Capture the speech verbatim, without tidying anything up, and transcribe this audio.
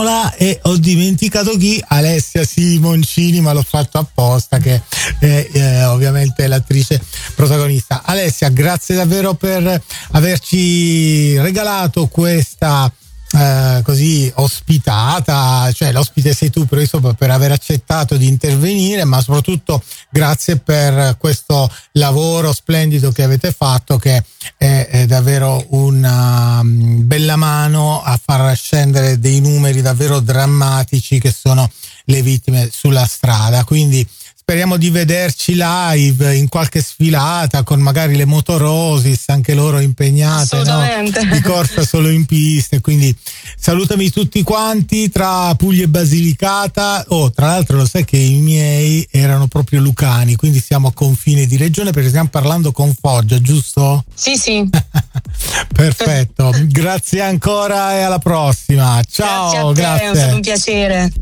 E ho dimenticato chi? Alessia Simoncini, ma l'ho fatto apposta, che è eh, ovviamente l'attrice protagonista. Alessia, grazie davvero per averci regalato questa eh, così ospitata, cioè l'ospite sei tu, però insomma per aver accettato di intervenire, ma soprattutto grazie per questo lavoro splendido che avete fatto, che è, è davvero una um, bella mano a far scendere dei numeri davvero drammatici che sono le vittime sulla strada. Quindi speriamo di vederci live in qualche sfilata con magari le Motorosis, anche loro impegnate, no? Di corsa solo in piste. Quindi salutami tutti quanti tra Puglia e Basilicata. Oh, tra l'altro lo sai che i miei erano proprio lucani, quindi siamo a confine di regione perché stiamo parlando con Foggia, giusto? Sì, sì. Perfetto, grazie ancora e alla prossima. Ciao, grazie a te, grazie. è stato un piacere.